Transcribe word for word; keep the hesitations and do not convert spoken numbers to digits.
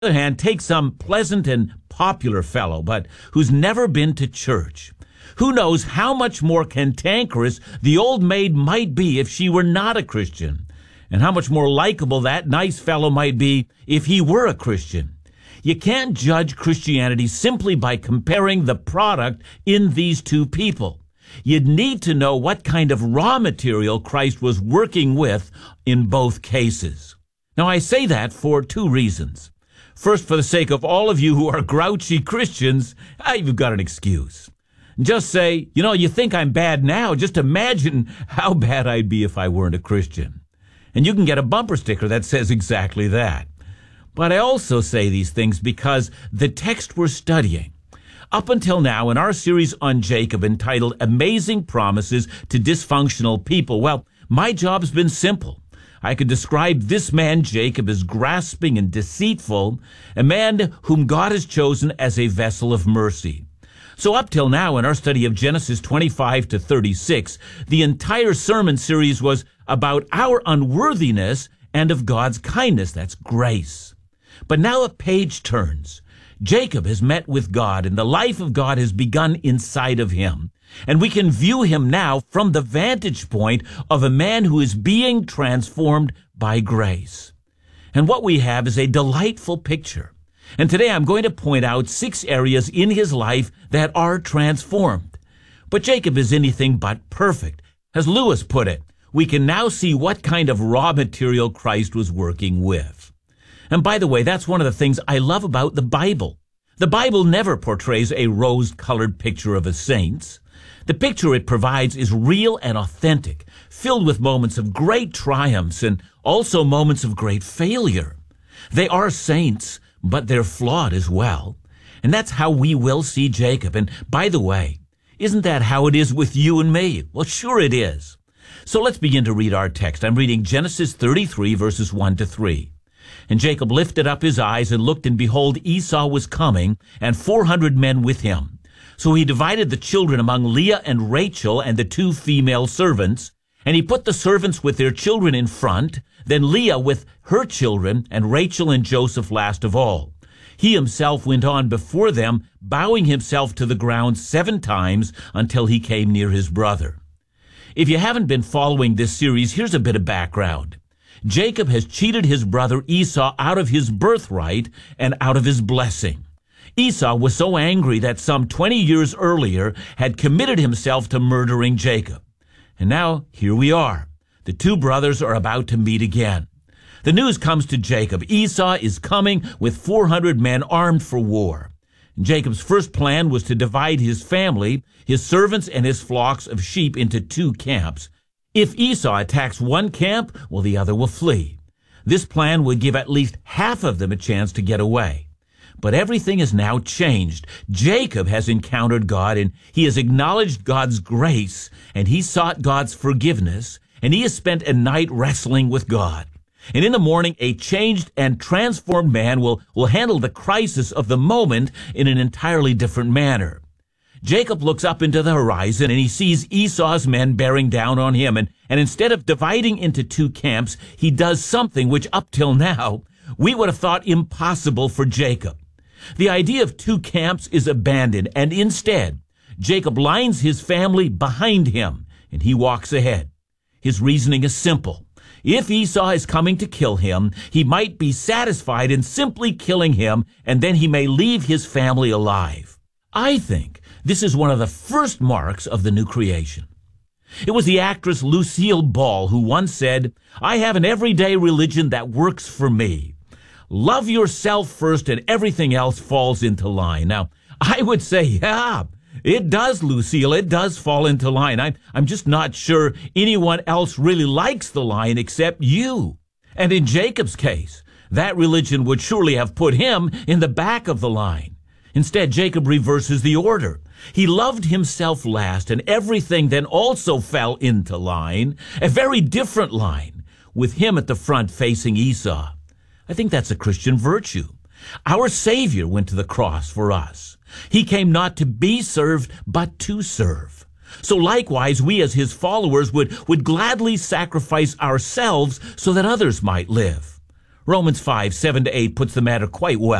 other hand, take some pleasant and popular fellow, but who's never been to church. Who knows how much more cantankerous the old maid might be if she were not a Christian, and how much more likable that nice fellow might be if he were a Christian. You can't judge Christianity simply by comparing the product in these two people. You'd need to know what kind of raw material Christ was working with in both cases. Now, I say that for two reasons. First, for the sake of all of you who are grouchy Christians, ah, you've got an excuse. Just say, you know, you think I'm bad now. Just imagine how bad I'd be if I weren't a Christian. And you can get a bumper sticker that says exactly that. But I also say these things because the text we're studying, up until now in our series on Jacob entitled Amazing Promises to Dysfunctional People, well, my job's been simple. I could describe this man, Jacob, as grasping and deceitful, a man whom God has chosen as a vessel of mercy. So up till now in our study of Genesis twenty-five to thirty-six, the entire sermon series was about our unworthiness and of God's kindness. That's grace. But now a page turns. Jacob has met with God, and the life of God has begun inside of him. And we can view him now from the vantage point of a man who is being transformed by grace. And what we have is a delightful picture. And today I'm going to point out six areas in his life that are transformed. But Jacob is anything but perfect. As Lewis put it, we can now see what kind of raw material Christ was working with. And by the way, that's one of the things I love about the Bible. The Bible never portrays a rose-colored picture of a saint. The picture it provides is real and authentic, filled with moments of great triumphs and also moments of great failure. They are saints, but they're flawed as well. And that's how we will see Jacob. And by the way, isn't that how it is with you and me? Well, sure it is. So let's begin to read our text. I'm reading Genesis thirty-three, verses one to three. And Jacob lifted up his eyes and looked, and behold, Esau was coming, and four hundred men with him. So he divided the children among Leah and Rachel and the two female servants, and he put the servants with their children in front, then Leah with her children, and Rachel and Joseph last of all. He himself went on before them, bowing himself to the ground seven times until he came near his brother. If you haven't been following this series, here's a bit of background. Jacob has cheated his brother Esau out of his birthright and out of his blessing. Esau was so angry that some twenty years earlier had committed himself to murdering Jacob. And now here we are. The two brothers are about to meet again. The news comes to Jacob. Esau is coming with four hundred men armed for war. Jacob's first plan was to divide his family, his servants, and his flocks of sheep into two camps. If Esau attacks one camp, well, the other will flee. This plan would give at least half of them a chance to get away. But everything is now changed. Jacob has encountered God, and he has acknowledged God's grace, and he sought God's forgiveness, and he has spent a night wrestling with God. And in the morning, a changed and transformed man will, will handle the crisis of the moment in an entirely different manner. Jacob looks up into the horizon, and he sees Esau's men bearing down on him. And, and instead of dividing into two camps, he does something which up till now we would have thought impossible for Jacob. The idea of two camps is abandoned, and instead, Jacob lines his family behind him, and he walks ahead. His reasoning is simple. If Esau is coming to kill him, he might be satisfied in simply killing him, and then he may leave his family alive. I think this is one of the first marks of the new creation. It was the actress Lucille Ball who once said, "I have an everyday religion that works for me. Love yourself first and everything else falls into line." Now, I would say, yeah, it does, Lucille. It does fall into line. I'm, I'm just not sure anyone else really likes the line except you. And in Jacob's case, that religion would surely have put him in the back of the line. Instead, Jacob reverses the order. He loved himself last, and everything then also fell into line, a very different line, with him at the front facing Esau. I think that's a Christian virtue. Our Savior went to the cross for us. He came not to be served, but to serve. So likewise, we as his followers would, would gladly sacrifice ourselves so that others might live. Romans five, seven to eight puts the matter quite well.